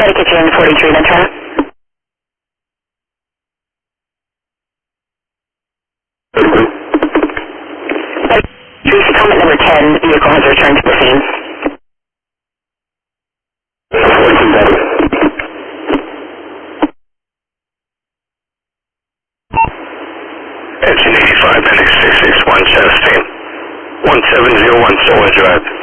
Try to get you in 43 then, Charlie. Comment number 10, vehicle has returned to the scene. 85, NX 661 Chastain, 1701 Solar Drive.